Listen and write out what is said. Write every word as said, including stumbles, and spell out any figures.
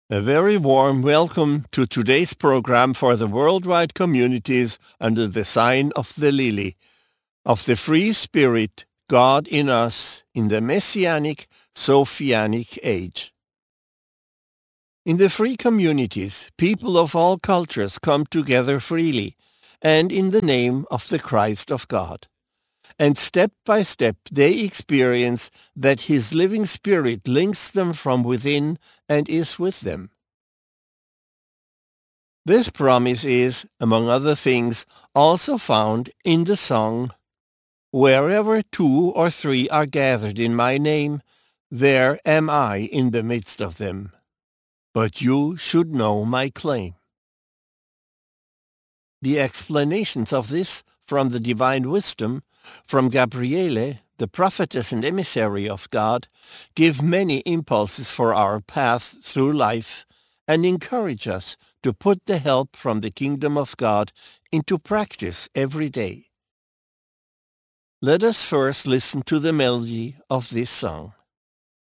A very warm welcome to today's program for the worldwide communities under the sign of the lily, of the free spirit, God in us, in the Messianic, Sophianic age. In the free communities, people of all cultures come together freely and in the name of the Christ of God. And step by step they experience that His living Spirit links them from within and is with them. This promise is, among other things, also found in the song, "Wherever two or three are gathered in my name, there am I in the midst of them. But you should know my claim." The explanations of this from the divine wisdom, from Gabriele, the prophetess and emissary of God, give many impulses for our path through life and encourage us to put the help from the kingdom of God into practice every day. Let us first listen to the melody of this song.